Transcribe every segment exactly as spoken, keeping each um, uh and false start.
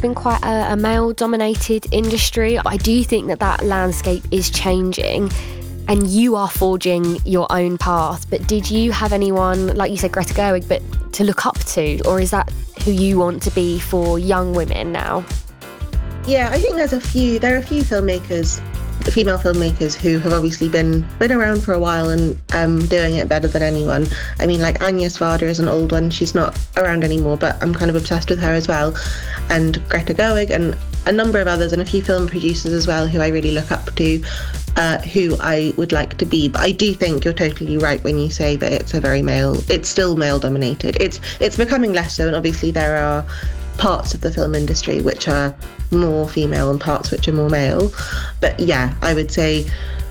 been quite a, a male-dominated industry. I do think that that landscape is changing and you are forging your own path. But did you have anyone, like you said, Greta Gerwig, but to look up to? Or is that who you want to be for young women now? Yeah, I think there's a few, there are a few filmmakers, female filmmakers who have obviously been been around for a while and um, doing it better than anyone. I mean, like Anya Svada is an old one. She's not around anymore, but I'm kind of obsessed with her as well. And Greta Gerwig and a number of others and a few film producers as well who I really look up to, uh, who I would like to be. But I do think you're totally right when you say that it's a very male, it's still male dominated. It's it's becoming less so, and obviously there are parts of the film industry which are more female and parts which are more male. But yeah, I would say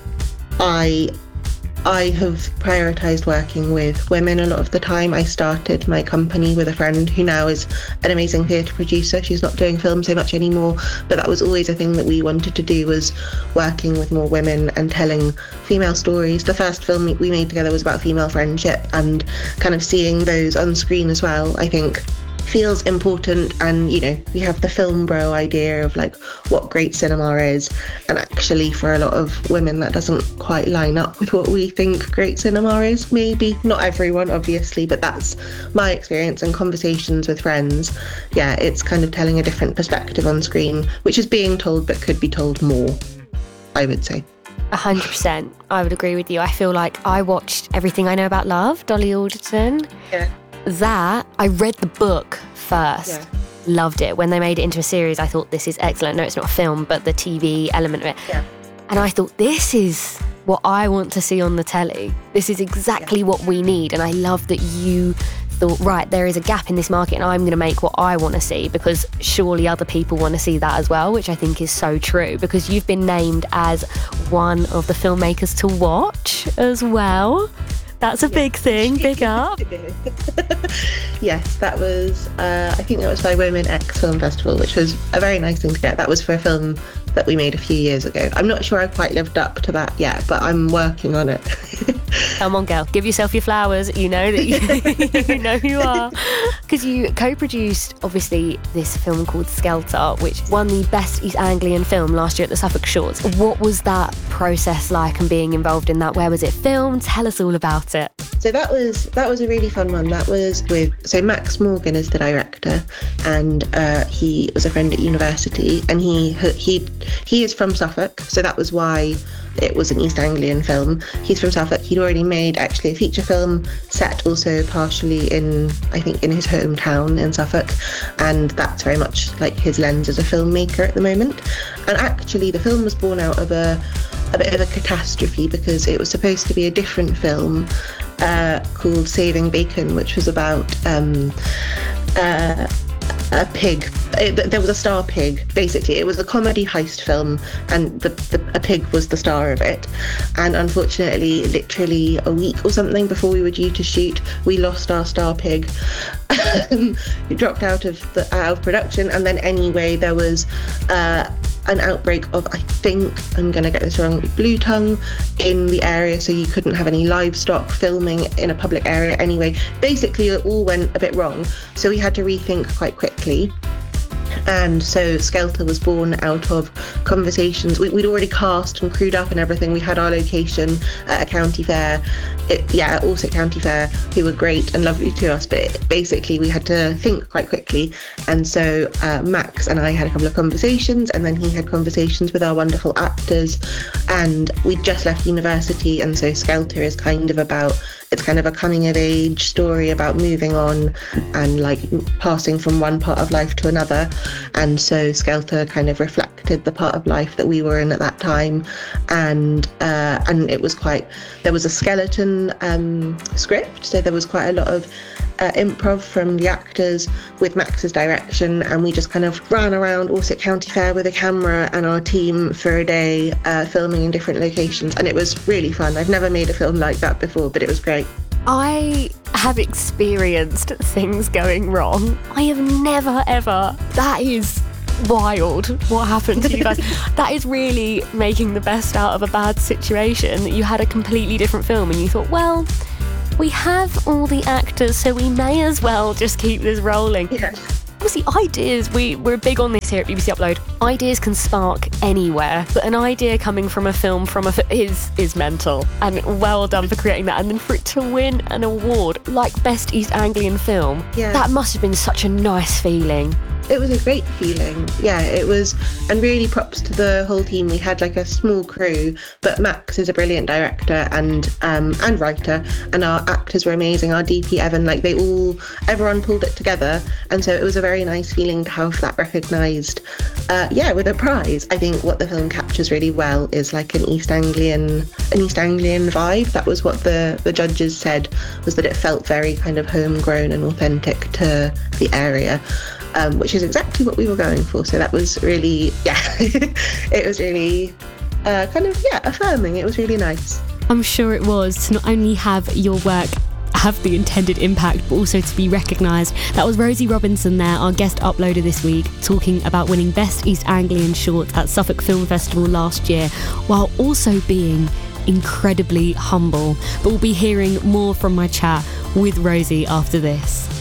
I I have prioritised working with women a lot of the time. I started my company with a friend who now is an amazing theatre producer. She's not doing film so much anymore, but that was always a thing that we wanted to do, was working with more women and telling female stories. The first film we made together was about female friendship, and kind of seeing those on screen as well, I think feels important. And you know, we have the film bro idea of like what great cinema is, and actually for a lot of women that doesn't quite line up with what we think great cinema is. Maybe not everyone, obviously, but that's my experience and conversations with friends. Yeah, it's kind of telling a different perspective on screen, which is being told but could be told more, I would say. A hundred percent. I would agree with you. I feel like I watched Everything I Know About Love, Dolly Alderton. Yeah. That, I read the book first. Yeah. Loved it. When they made it into a series, I thought, this is excellent. No, it's not a film, but the T V element of it. Yeah. And I thought, this is what I want to see on the telly. This is exactly Yeah. what we need. And I love that you thought, right, there is a gap in this market and I'm going to make what I want to see, because surely other people want to see that as well, which I think is so true, because you've been named as one of the filmmakers to watch as well. That's a big thing, big up. Yes, that was, uh, I think that was by Women X Film Festival, which was a very nice thing to get. That was for a film that we made a few years ago. I'm not sure I've quite lived up to that yet, but I'm working on it. Come on, girl, give yourself your flowers. You know that you, you know you are. Because you co-produced, obviously, this film called Skelter, which won the Best East Anglian Film last year at the Suffolk Shorts. What was that process like and being involved in that? Where was it filmed? Tell us all about it. So that was that was a really fun one. That was with, so Max Morgan is the director, and uh, he was a friend at university, and he he he is from Suffolk, so that was why it was an East Anglian film. He's from Suffolk. He'd already made actually a feature film set also partially in, I think, in his hometown in Suffolk, and that's very much like his lens as a filmmaker at the moment. And actually the film was born out of a a bit of a catastrophe, because it was supposed to be a different film uh, called Saving Bacon, which was about um, uh, a pig. It, there was a star pig, basically. It was a comedy heist film, and the, the, a pig was the star of it. And unfortunately, literally a week or something before we were due to shoot, we lost our star pig. It dropped out of the out of production, and then anyway, there was uh, an outbreak of, I think, I'm going to get this wrong, blue tongue in the area, so you couldn't have any livestock filming in a public area. Anyway, basically it all went a bit wrong, so we had to rethink quite quickly. And so Skelter was born out of conversations. We, we'd already cast and crewed up and everything. We had our location at a county fair. It, yeah, at Alsip County Fair, who were great and lovely to us, but it, basically we had to think quite quickly. And so uh, Max and I had a couple of conversations, and then he had conversations with our wonderful actors. And we'd just left university, and so Skelter is kind of about, it's kind of a coming of age story about moving on and like passing from one part of life to another. And so Skelter kind of reflected the part of life that we were in at that time. And uh, and it was quite, there was a skeleton um, script, so there was quite a lot of uh, improv from the actors with Max's direction, and we just kind of ran around Alsip County Fair with a camera and our team for a day, uh, filming in different locations, and it was really fun. I've never made a film like that before, but it was great. I have experienced things going wrong. I have never, ever. That is wild what happened to you guys. That is really making the best out of a bad situation. You had a completely different film and you thought, well, we have all the actors, so we may as well just keep this rolling. Yeah. Obviously, ideas, we, we're big on this here at B B C Upload. Ideas can spark anywhere, but an idea coming from a film from a fi- is is mental. And well done for creating that. And then for it to win an award like Best East Anglian Film, Yeah. that must have been such a nice feeling. It was a great feeling. Yeah, it was. And really props to the whole team. We had like a small crew, but Max is a brilliant director and um, and writer, and our actors were amazing. Our D P Evan, like they all, everyone pulled it together. And so it was a very nice feeling to have that recognised. Uh, yeah, with a prize. I think what the film captures really well is like an East Anglian, an East Anglian vibe. That was what the, the judges said, was that it felt very kind of homegrown and authentic to the area. Um, which is exactly what we were going for. So that was really, yeah, it was really uh, kind of, yeah, affirming. It was really nice. I'm sure it was, to not only have your work have the intended impact, but also to be recognised. That was Rosie Robinson there, our guest uploader this week, talking about winning Best East Anglian Short at Suffolk Film Festival last year, while also being incredibly humble. But we'll be hearing more from my chat with Rosie after this.